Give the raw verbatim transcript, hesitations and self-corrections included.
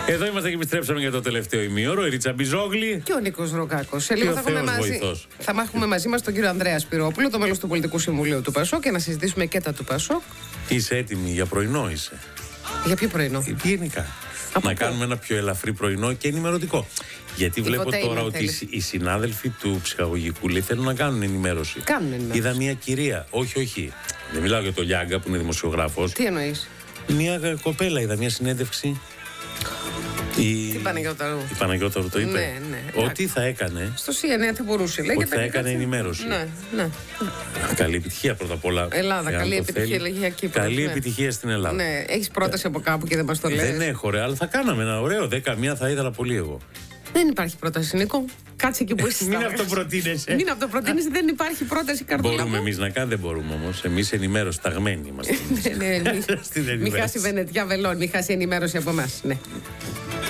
Εδώ είμαστε και επιστρέψαμε για το τελευταίο ημίωρο. Η Ρίτσα Μπιζόγλη και ο Νίκος Ροκάκος. Σε λίγο θα έχουμε, μαζί, θα έχουμε μαζί μας τον κύριο Ανδρέα Σπυρόπουλο, το μέλος του Πολιτικού Συμβουλίου του ΠΑΣΟΚ, και να συζητήσουμε και τα του ΠΑΣΟΚ. Είσαι έτοιμη για πρωινό, είσαι? Για ποιο πρωινό? Γενικά. Από να πού? Κάνουμε ένα πιο ελαφρύ πρωινό και ενημερωτικό. Γιατί βλέπω τώρα ότι θέλεις. Οι συνάδελφοι του ψυχαγωγικού λέει θέλουν να κάνουν ενημέρωση. Κάνουν ενημέρωση. Είδα μια κυρία, όχι, όχι. Δεν μιλάω για τον Λιάγκα που είναι δημοσιογράφος. Τι εννοείς? Μια κοπέλα, είδα μια συνέντευξη. Η... Τι Παναγιώταρου. Η Παναγιώταρου το είπε. Ναι, ναι. Ότι θα έκανε. Στο σι εν έι θα μπορούσε. Λέει, ότι θα έκανε ενημέρωση. Ναι, ναι. Καλή επιτυχία πρώτα απ' όλα. Ελλάδα, καλή επιτυχία για Κύπρο. Καλή ναι. επιτυχία στην Ελλάδα. Ναι, έχεις πρόταση από κάπου και δεν μας το λες? Δεν έχω, ρε, αλλά θα κάναμε ένα ωραίο. Δέκα μία θα ήθελα πολύ εγώ. Δεν υπάρχει πρόταση, Νίκο. Κάτσε εκεί που είσαι. Μην αυτοπροτείνεσαι. Μην αυτοπροτείνεσαι, δεν υπάρχει πρόταση, καρδούλα. Μπορούμε εμείς να κάνουμε, δεν μπορούμε όμως. Εμείς ενημέρωση, ταγμένοι είμαστε. Μην χάσει Βενετιά Βελών, μην χάσει ενημέρωση από εμάς. Ναι.